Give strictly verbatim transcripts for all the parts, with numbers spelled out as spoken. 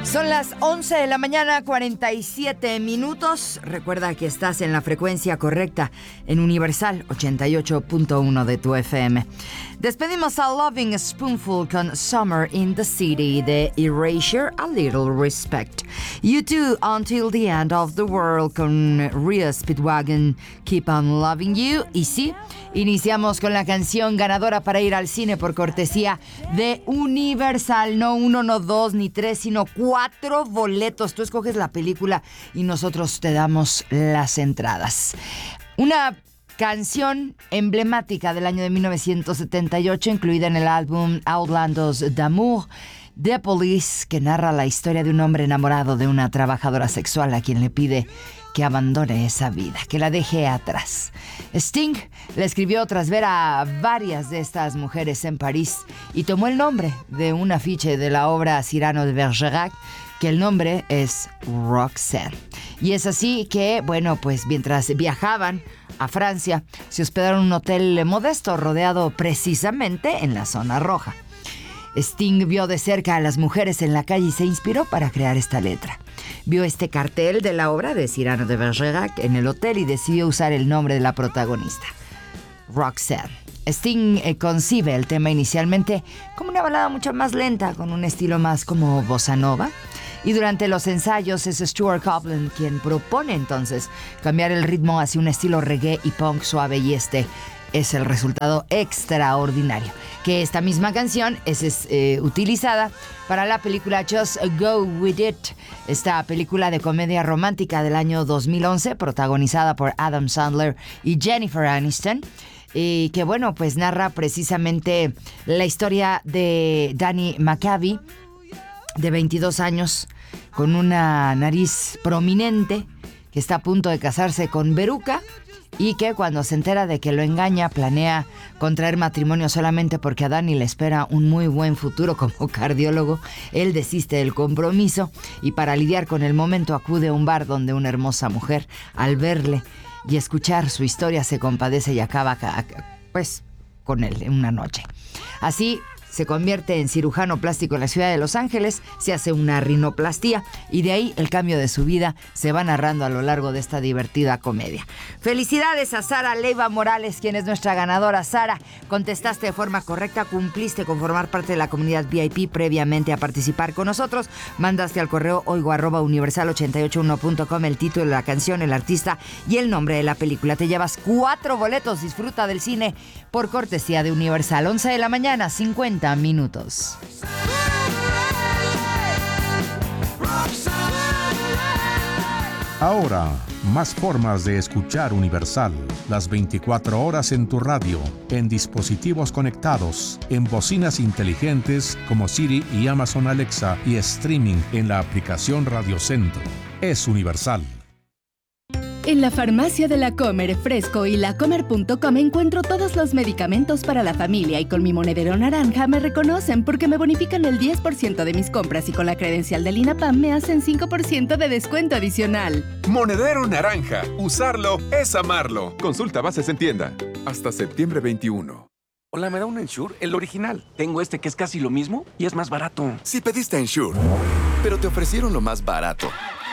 Son las once de la mañana, cuarenta y siete minutos. Recuerda que estás en la frecuencia correcta en Universal ochenta y ocho punto uno de tu F M. Despedimos a Loving Spoonful con Summer in the City de Erasure, A Little Respect. U two, Until the End of the World con Rhea Speedwagon, Keep on Loving You. Y sí, iniciamos con la canción ganadora para ir al cine por cortesía de Universal. No uno, no dos, ni tres, sino cuatro boletos. Tú escoges la película y nosotros te damos las entradas. Una canción emblemática del año de mil novecientos setenta y ocho, incluida en el álbum Outlandos d'Amour de Police, que narra la historia de un hombre enamorado de una trabajadora sexual a quien le pide que abandone esa vida, que la deje atrás. Sting la escribió tras ver a varias de estas mujeres en París y tomó el nombre de un afiche de la obra Cyrano de Bergerac, que el nombre es Roxanne. Y es así que, bueno, pues mientras viajaban a Francia, se hospedaron en un hotel modesto rodeado precisamente en la zona roja. Sting vio de cerca a las mujeres en la calle y se inspiró para crear esta letra. Vio este cartel de la obra de Cyrano de Bergerac en el hotel y decidió usar el nombre de la protagonista, Roxanne. Sting eh, concibe el tema inicialmente como una balada mucho más lenta, con un estilo más como bossa nova. Y durante los ensayos es Stuart Copeland quien propone entonces cambiar el ritmo hacia un estilo reggae y punk suave, y este es el resultado extraordinario. Que esta misma canción es, es eh, utilizada para la película Just Go With It, esta película de comedia romántica del año dos mil once, protagonizada por Adam Sandler y Jennifer Aniston, y que, bueno, pues narra precisamente la historia de Danny McCabe, de veintidós años, con una nariz prominente, que está a punto de casarse con Veruca y que cuando se entera de que lo engaña planea contraer matrimonio solamente porque a Danny le espera un muy buen futuro como cardiólogo. Él desiste del compromiso y para lidiar con el momento acude a un bar donde una hermosa mujer, al verle y escuchar su historia, se compadece y acaba pues con él en una noche. Así se convierte en cirujano plástico en la ciudad de Los Ángeles, se hace una rinoplastía y de ahí el cambio de su vida se va narrando a lo largo de esta divertida comedia. Felicidades a Sara Leiva Morales, quien es nuestra ganadora. Sara, contestaste de forma correcta, cumpliste con formar parte de la comunidad V I P previamente a participar con nosotros. Mandaste al correo oigo arroba universal ochenta y ocho uno punto com el título de la canción, el artista y el nombre de la película. Te llevas cuatro boletos. Disfruta del cine por cortesía de Universal. once de la mañana, cincuenta minutos. Ahora, más formas de escuchar Universal. Las veinticuatro horas en tu radio, en dispositivos conectados, en bocinas inteligentes como Siri y Amazon Alexa, y streaming en la aplicación Radio Centro. Es Universal. En la farmacia de La Comer Fresco y lacomer punto com encuentro todos los medicamentos para la familia y con mi monedero naranja me reconocen porque me bonifican el diez por ciento de mis compras y con la credencial del INAPAM me hacen cinco por ciento de descuento adicional. Monedero naranja. Usarlo es amarlo. Consulta bases en tienda. Hasta septiembre veintiuno. Hola, ¿me da un Ensure? El original. Tengo este que es casi lo mismo y es más barato. Si pediste Ensure, pero te ofrecieron lo más barato.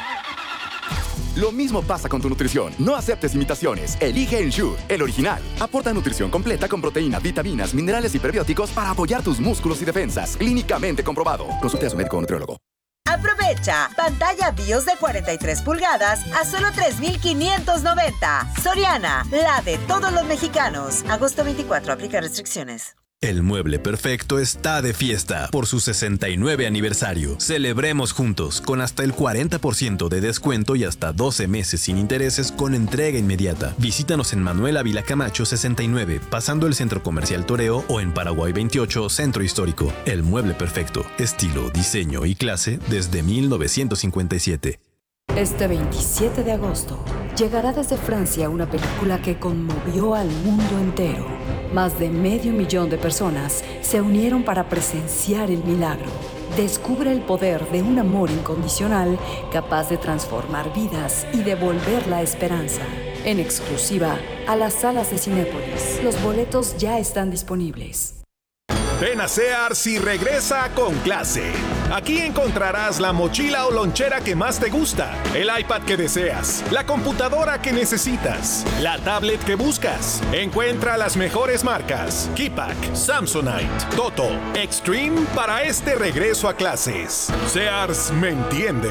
Lo mismo pasa con tu nutrición. No aceptes imitaciones. Elige Ensure, el original. Aporta nutrición completa con proteínas, vitaminas, minerales y prebióticos para apoyar tus músculos y defensas. Clínicamente comprobado. Consulte a su médico o nutriólogo. Aprovecha pantalla BIOS de cuarenta y tres pulgadas a solo tres mil quinientos noventa. Soriana, la de todos los mexicanos. agosto veinticuatro, aplica restricciones. El Mueble Perfecto está de fiesta por su sesenta y nueve aniversario. Celebremos juntos con hasta el cuarenta por ciento de descuento y hasta doce meses sin intereses con entrega inmediata. Visítanos en Manuel Ávila Camacho sesenta y nueve, pasando el Centro Comercial Toreo, o en Paraguay veintiocho, Centro Histórico. El Mueble Perfecto, estilo, diseño y clase desde mil novecientos cincuenta y siete. Este veintisiete de agosto llegará desde Francia una película que conmovió al mundo entero. Más de medio millón de personas se unieron para presenciar el milagro. Descubre el poder de un amor incondicional capaz de transformar vidas y devolver la esperanza. En exclusiva a las salas de Cinépolis. Los boletos ya están disponibles. Ven a Sears y regresa con clase. Aquí encontrarás la mochila o lonchera que más te gusta, el iPad que deseas, la computadora que necesitas, la tablet que buscas. Encuentra las mejores marcas: Kipak, Samsonite, Toto, Extreme para este regreso a clases. Sears me entiende.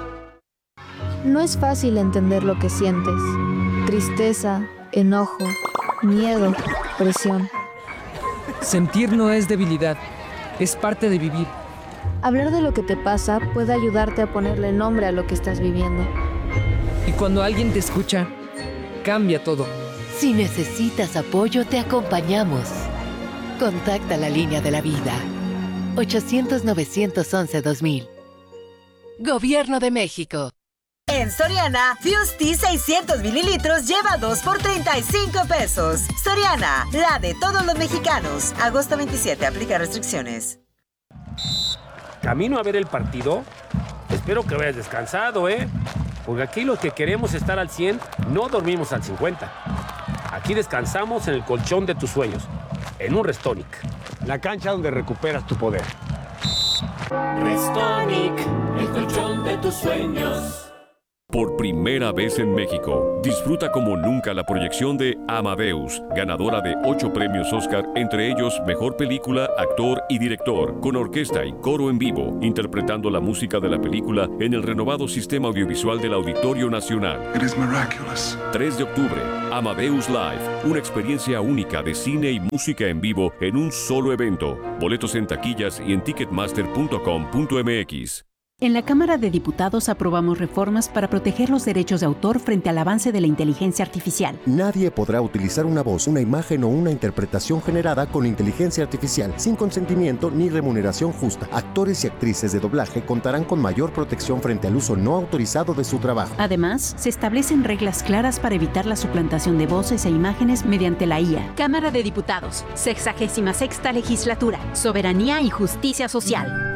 No es fácil entender lo que sientes. Tristeza, enojo, miedo, presión. Sentir no es debilidad, es parte de vivir. Hablar de lo que te pasa puede ayudarte a ponerle nombre a lo que estás viviendo. Y cuando alguien te escucha, cambia todo. Si necesitas apoyo, te acompañamos. Contacta la línea de la vida. ochocientos, novecientos once, dos mil. Gobierno de México. En Soriana, Fusti seiscientos mililitros lleva dos por treinta y cinco pesos. Soriana, la de todos los mexicanos. Agosto veintisiete, aplica restricciones. ¿Camino a ver el partido? Espero que vayas descansado, ¿eh? Porque aquí los que queremos estar al cien, no dormimos al cincuenta. Aquí descansamos en el colchón de tus sueños, en un Restonic. La cancha donde recuperas tu poder. Restonic, el colchón de tus sueños. Por primera vez en México, disfruta como nunca la proyección de Amadeus, ganadora de ocho premios Oscar, entre ellos Mejor Película, Actor y Director, con orquesta y coro en vivo, interpretando la música de la película en el renovado sistema audiovisual del Auditorio Nacional. It is miraculous. tres de octubre, Amadeus Live, una experiencia única de cine y música en vivo en un solo evento. Boletos en taquillas y en ticketmaster punto com punto m x. En la Cámara de Diputados aprobamos reformas para proteger los derechos de autor frente al avance de la inteligencia artificial. Nadie podrá utilizar una voz, una imagen o una interpretación generada con inteligencia artificial sin consentimiento ni remuneración justa. Actores y actrices de doblaje contarán con mayor protección frente al uso no autorizado de su trabajo. Además, se establecen reglas claras para evitar la suplantación de voces e imágenes mediante la I A. Cámara de Diputados, sexagésima sexta legislatura, soberanía y justicia social.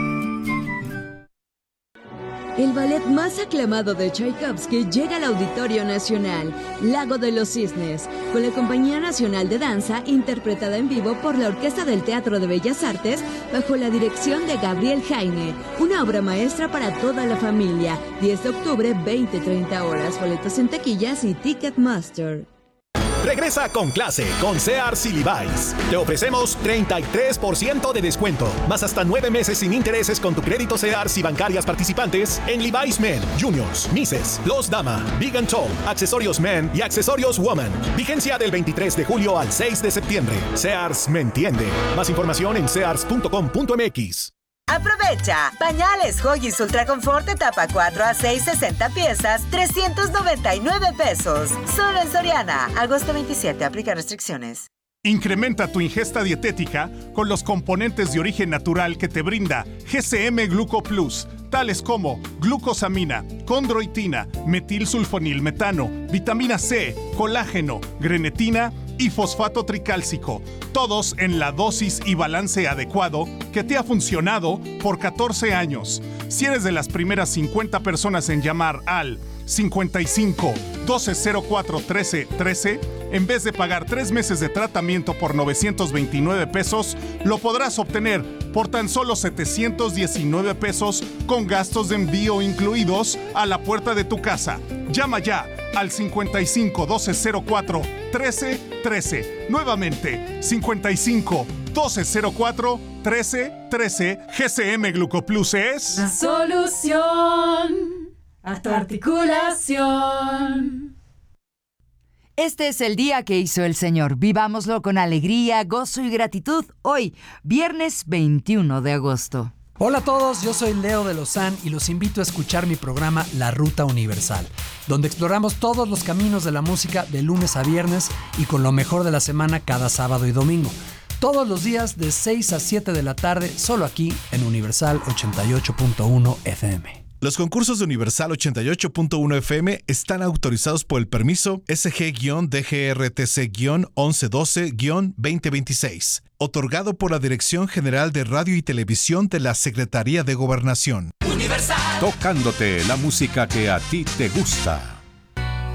El ballet más aclamado de Tchaikovsky llega al Auditorio Nacional, Lago de los Cisnes, con la Compañía Nacional de Danza interpretada en vivo por la Orquesta del Teatro de Bellas Artes bajo la dirección de Gabriel Jaime. Una obra maestra para toda la familia. diez de octubre, veinte treinta horas. Boletos en taquillas y Ticketmaster. Regresa con clase con Sears y Levi's. Te ofrecemos treinta y tres por ciento de descuento, más hasta nueve meses sin intereses con tu crédito Sears y bancarias participantes en Levi's Men, Juniors, Misses, Los Dama, Big and Tall, accesorios Men y accesorios Woman. Vigencia del veintitrés de julio al seis de septiembre. Sears me entiende. Más información en sears punto com punto m x. Aprovecha. Pañales Huggies Ultra Confort etapa cuatro a seis, sesenta piezas, trescientos noventa y nueve pesos. Solo en Soriana. Agosto veintisiete. Aplica restricciones. Incrementa tu ingesta dietética con los componentes de origen natural que te brinda G C M Gluco Plus, tales como glucosamina, condroitina, metilsulfonilmetano, vitamina C, colágeno, grenetina y fosfato tricálcico, todos en la dosis y balance adecuado que te ha funcionado por catorce años. Si eres de las primeras cincuenta personas en llamar al cincuenta y cinco, doce cero cuatro, trece trece, en vez de pagar tres meses de tratamiento por novecientos veintinueve pesos, lo podrás obtener por tan solo setecientos diecinueve pesos con gastos de envío incluidos a la puerta de tu casa. Llama ya al cincuenta y cinco, doce cero cuatro, trece trece. Nuevamente, cincuenta y cinco, doce cero cuatro, trece trece. G C M Glucoplus es la solución a tu articulación. Este es el día que hizo el Señor. Vivámoslo con alegría, gozo y gratitud. Hoy, viernes veintiuno de agosto. Hola a todos, yo soy Leo de Lozán y los invito a escuchar mi programa La Ruta Universal, donde exploramos todos los caminos de la música de lunes a viernes y con lo mejor de la semana cada sábado y domingo. Todos los días de seis a siete de la tarde, solo aquí en Universal ochenta y ocho punto uno F M. Los concursos de Universal ochenta y ocho punto uno F M están autorizados por el permiso S G D G R T C once doce veinte veintiséis, otorgado por la Dirección General de Radio y Televisión de la Secretaría de Gobernación. Universal. Tocándote la música que a ti te gusta.